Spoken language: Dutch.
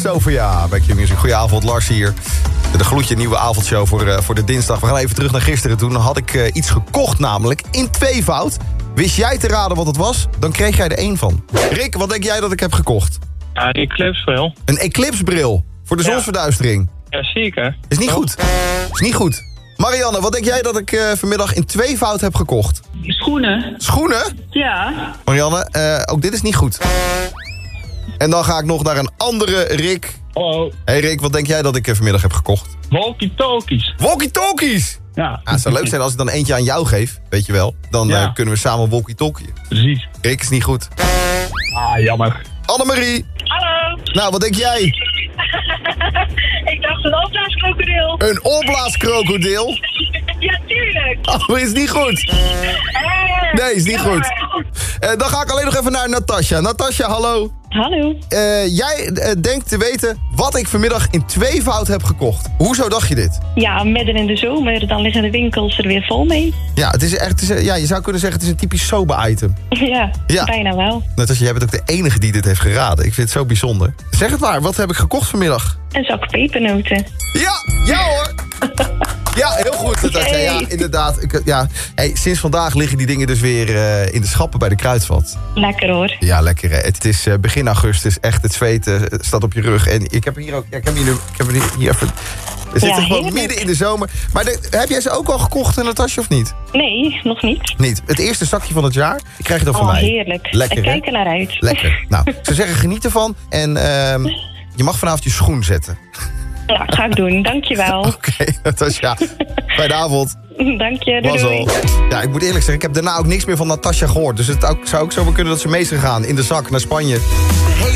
Sofia bij Q-Music. Goedenavond, Lars hier. De gloedje nieuwe avondshow voor de dinsdag. We gaan even terug naar gisteren. Toen had ik iets gekocht namelijk in tweevoud. Wist jij te raden wat het was? Dan kreeg jij er 1 van. Rick, wat denk jij dat ik heb gekocht? Ja, een eclipsebril. Een eclipsebril voor de zonsverduistering. Ja, zeker. Is niet goed. Is niet goed. Marianne, wat denk jij dat ik vanmiddag in tweevoud heb gekocht? Schoenen. Schoenen? Ja. Marianne, ook dit is niet goed. En dan ga ik nog naar een andere Rick. Hallo. Hey Rick, wat denk jij dat ik vanmiddag heb gekocht? Walkie-talkies. Walkie-talkies! Ja. Het zou leuk zijn als ik dan eentje aan jou geef, weet je wel. Dan kunnen we samen walkie-talkien. Precies. Rick is niet goed. Ah, jammer. Annemarie! Hallo. Nou, wat denk jij? Ik dacht een opblaaskrokodil. Een opblaaskrokodil? Ja, tuurlijk. Oh, is niet goed. Nee, is niet goed. Dan ga ik alleen nog even naar Natasja. Natasja, hallo. Hallo. Jij denkt te weten wat ik vanmiddag in tweevoud heb gekocht. Hoezo dacht je dit? Ja, midden in de zomer, dan liggen de winkels er weer vol mee. Ja, je zou kunnen zeggen het is een typisch sober-item. Ja, bijna wel. Natasja, jij bent ook de enige die dit heeft geraden. Ik vind het zo bijzonder. Zeg het maar, wat heb ik gekocht vanmiddag? Een zak pepernoten. Ja hoor! Ja, heel goed, Natasja. Yay. Ja, inderdaad. Hey, sinds vandaag liggen die dingen dus weer in de schappen bij de Kruidvat. Lekker hoor. Ja, lekker hè. Het is begin augustus, echt het zweten staat op je rug. En ik heb hier ook, ik heb hier even... We zitten gewoon heerlijk. midden in de zomer. Maar heb jij ze ook al gekocht, Natasja, of niet? Nee, nog niet. Niet. Het eerste zakje van het jaar, ik krijg het dan van mij. Heerlijk. Lekker, Ik hè? kijk er naar uit. Lekker. Nou, ik zou zeggen, geniet ervan. En je mag vanavond je schoen zetten. Ja, ga ik doen. Dankjewel. Oké, Natasja. Fijne avond. Dank je. Doei, Mazzel. doei. Ja, ik moet eerlijk zeggen, ik heb daarna ook niks meer van Natasja gehoord. Dus het zou ook zo kunnen dat ze mee is gegaan in de zak naar Spanje.